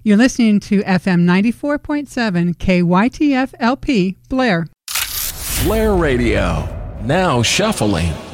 You're listening to FM 94.7 KYTF LP, Blair. Blair Radio, now shuffling.